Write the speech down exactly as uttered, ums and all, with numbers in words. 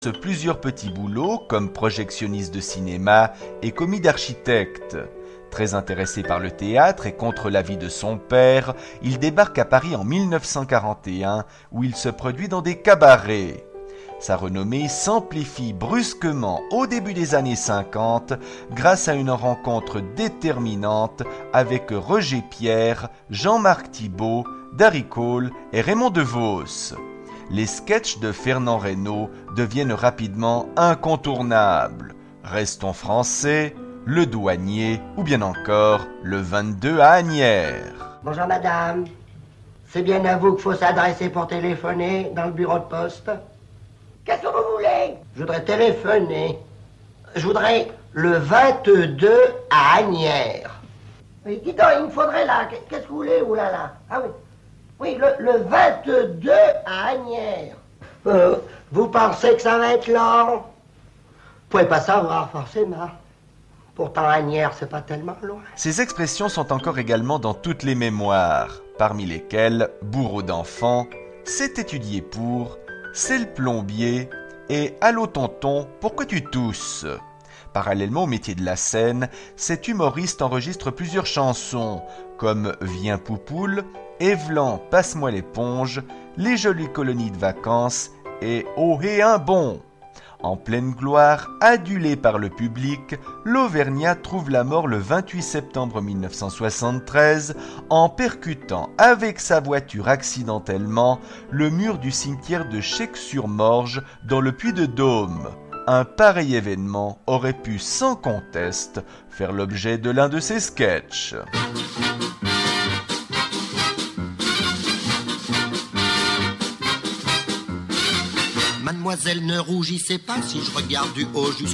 Plusieurs petits boulots comme projectionniste de cinéma et commis d'architecte. Très intéressé par le théâtre et contre l'avis de son père, il débarque à Paris en mille neuf cent quarante et un où il se produit dans des cabarets. Sa renommée s'amplifie brusquement au début des années cinquante grâce à une rencontre déterminante avec Roger Pierre, Jean-Marc Thibault, Darry Cole et Raymond DeVos. Les sketchs de Fernand Reynaud deviennent rapidement incontournables. Restons français, Le Douanier ou bien encore Le vingt-deux à Asnières. Bonjour madame, c'est bien à vous qu'il faut s'adresser pour téléphoner dans le bureau de poste. Qu'est-ce que vous voulez? Je voudrais téléphoner. Je voudrais le vingt-deux à Asnières. Oui, dis donc, il me faudrait là. Qu'est-ce que vous voulez? Ouh là là. Ah oui. Oui, le, le vingt-deux à Asnières. Euh, vous pensez que ça va être long? Vous pouvez pas savoir, forcément. Pourtant, Asnières, c'est pas tellement loin. Ces expressions sont encore également dans toutes les mémoires, parmi lesquelles bourreau d'enfants, c'est étudié pour, c'est le plombier et allô tonton, pourquoi tu tousses? Parallèlement au métier de la scène, cet humoriste enregistre plusieurs chansons, comme Viens Poupoule, Evlan, passe-moi l'éponge, Les jolies colonies de vacances et Oh et un bon. En pleine gloire, adulé par le public, l'Auvergnat trouve la mort le vingt-huit septembre mille neuf cent soixante-treize en percutant avec sa voiture accidentellement le mur du cimetière de Checques-sur-Morge dans le Puy-de-Dôme. Un pareil événement aurait pu sans conteste faire l'objet de l'un de ses sketchs. Mademoiselle, ne rougissez pas si je regarde du haut jusqu'au